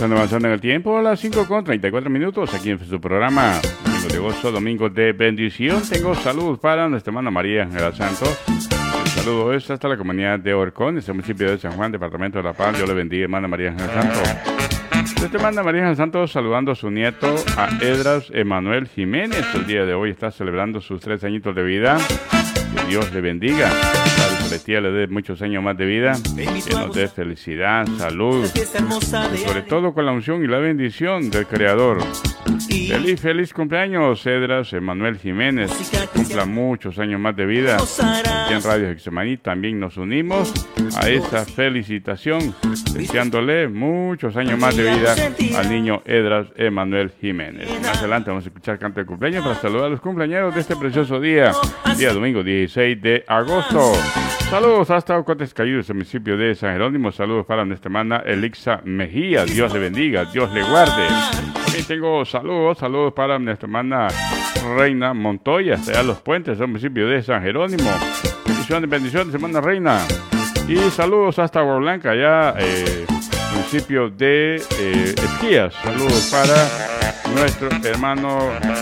avanzando en el tiempo a las 5:34 aquí en su programa Domingo de Gozo, Domingo de Bendición. Tengo salud para nuestra hermana María Ángela Santos. El saludo es hasta la comunidad de Orcón, este municipio de San Juan, departamento de La Paz. Dios le bendiga, hermana María Ángela Santos. Nuestra hermana María Ángela Santos saludando a su nieto, a Edras Emanuel Jiménez. El día de hoy está celebrando sus 3 añitos de vida. Que Dios le bendiga. Padre Celestial le dé muchos años más de vida. Que nos dé felicidad, salud. Y sobre todo con la unción y la bendición del Creador. Feliz cumpleaños, Edras Emanuel Jiménez. Cumpla muchos años más de vida. Aquí en Radio Getsemaní también nos unimos a esa felicitación, deseándole muchos años más de vida al niño Edras Emanuel Jiménez. Más adelante vamos a escuchar canto de cumpleaños para saludar a los cumpleaños de este precioso día domingo 16 de agosto. Saludos hasta Ocotes Cayudos, el municipio de San Jerónimo. Saludos para nuestra hermana Elixa Mejía. Dios le bendiga, Dios le guarde. También tengo saludos para nuestra hermana Reina Montoya, allá Los Puentes, el municipio de San Jerónimo. Bendiciones, hermana Reina. Y saludos hasta Agua Blanca, allá municipio de Esquías. Saludos para nuestro hermano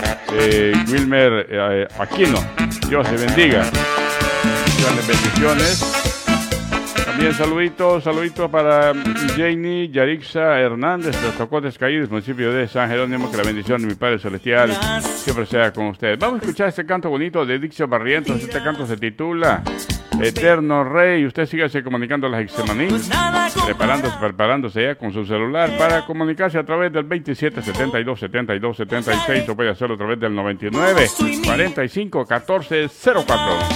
Wilmer Aquino. Dios le bendiga. Bendiciones. También saluditos para Janie Yarixa Hernández de Tocotes Caídos, municipio de San Jerónimo. Que la bendición de mi Padre Celestial siempre sea con ustedes. Vamos a escuchar este canto bonito de Dixio Barrientos. Este canto se titula Eterno Rey. Usted sígase comunicando a la Getsemaní, preparándose ya con su celular para comunicarse a través del 2772-7276, o puede hacerlo a través del 99-45-1404.